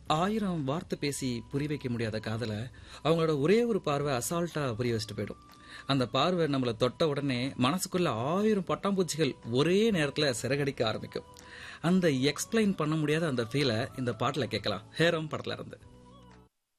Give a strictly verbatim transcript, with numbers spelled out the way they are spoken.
ஆயிரம் வார்த்தை பேசி புரிய வைக்க முடியாத காதல அவங்களோட ஒரே ஒரு பார்வை அசால்ட்டா புரிய வச்சுட்டு போயிடும். அந்த பார்வை நம்மள தொட்ட உடனே மனசுக்குள்ள ஆயிரம் பட்டாம்பூச்சிகள் ஒரே நேரத்துல சிறகடிக்க ஆரம்பிக்கும். அந்த எக்ஸ்பிளைன் பண்ண முடியாத அந்த ஃபீலை இந்த பாட்டுல கேட்கலாம். ஹேரம் படத்துல இருந்து.